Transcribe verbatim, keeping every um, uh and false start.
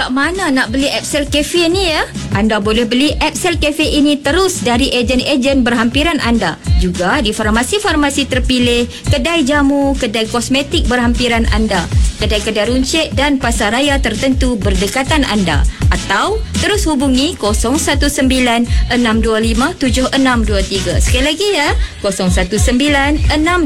kat mana nak beli Epsel Cafe ni ya? Anda boleh beli Epsel Cafe ini terus dari ejen-ejen berhampiran anda. Juga di farmasi-farmasi terpilih, kedai jamu, kedai kosmetik berhampiran anda, kedai-kedai runcit dan pasaraya tertentu berdekatan anda. Atau terus hubungi kosong satu sembilan enam dua lima tujuh enam dua tiga. Sekali lagi ya, kosong satu sembilan enam